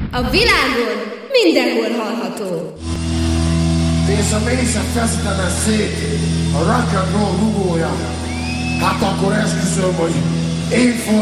A világon mindenhol hallható. És a mélyse fesztene szét a rock and roll rugója. Hát akkor esküszöm, hogy én